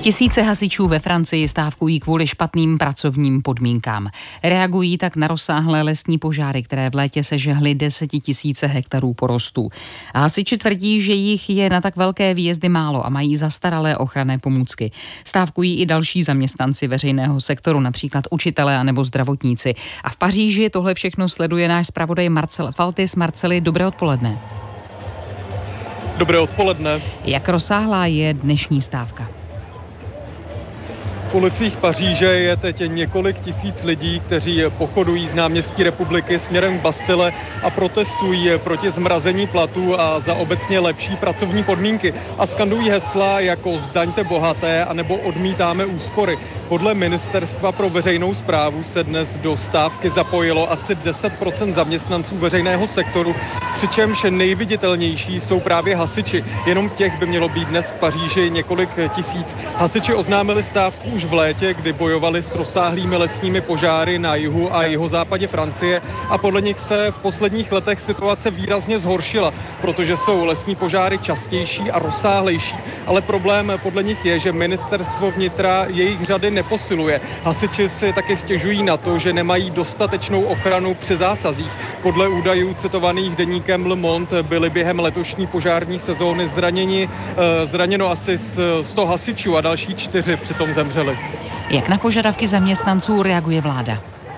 Tisíce hasičů ve Francii stávkují kvůli špatným pracovním podmínkám. Reagují tak na rozsáhlé lesní požáry, které v létě sežehly 10 000 hektarů porostů. A hasiči tvrdí, že jich je na tak velké výjezdy málo a mají zastaralé ochranné pomůcky. Stávkují i další zaměstnanci veřejného sektoru, například učitelé anebo zdravotníci. A v Paříži tohle všechno sleduje náš zpravodaj Marcel Faltis. Marceli, dobré odpoledne. Dobré odpoledne. Jak rozsáhlá je dnešní stávka? V ulicích Paříže je teď několik tisíc lidí, kteří pochodují z náměstí Republiky směrem k Bastille a protestují proti zmrazení platů a za obecně lepší pracovní podmínky. A skandují hesla jako zdaňte bohaté anebo odmítáme úspory. Podle Ministerstva pro veřejnou správu se dnes do stávky zapojilo asi 10% zaměstnanců veřejného sektoru, přičemž nejviditelnější jsou právě hasiči. Jenom těch by mělo být dnes v Paříži několik tisíc. Hasiči oznámili stávku už v létě, kdy bojovali s rozsáhlými lesními požáry na jihu a jihozápadě Francie a podle nich se v posledních letech situace výrazně zhoršila, protože jsou lesní požáry častější a rozsáhlejší. Ale problém podle nich je, že ministerstvo vnitra jejich řady neposiluje. Hasiči si taky stěžují na to, že nemají dostatečnou ochranu při zásazích. Podle údajů citovaných deníkem Le Monde byly během letošní požární sezóny zraněno asi 100 hasičů a další 4 přitom zemřeli. Jak na požadavky zaměstnanců reaguje vláda?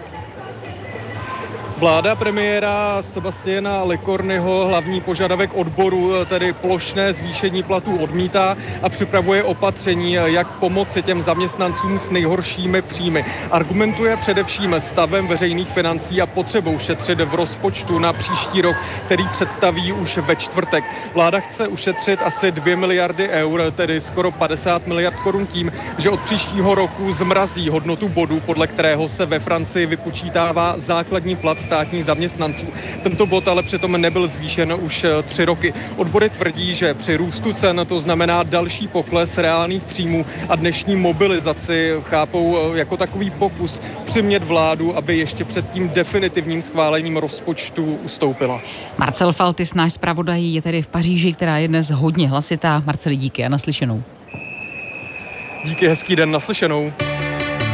Vláda premiéra Sebastiana Lecornuho hlavní požadavek odboru, tedy plošné zvýšení platů, odmítá a připravuje opatření, jak pomoci těm zaměstnancům s nejhoršími příjmy. Argumentuje především stavem veřejných financí a potřebou šetřit v rozpočtu na příští rok, který představí už ve čtvrtek. Vláda chce ušetřit asi 2 miliardy eur, tedy skoro 50 miliard korun tím, že od příštího roku zmrazí hodnotu bodu, podle kterého se ve Francii vypočítává základní plat státních zaměstnanců. Tento bod ale přitom nebyl zvýšen už 3 roky. Odbory tvrdí, že při růstu cen to znamená další pokles reálných příjmů a dnešní mobilizaci chápou jako takový pokus přimět vládu, aby ještě před tím definitivním schválením rozpočtu ustoupila. Marcel Faltis, náš zpravodaj, je tedy v Paříži, která je dnes hodně hlasitá. Marceli, díky a naslyšenou. Díky, hezký den, naslyšenou.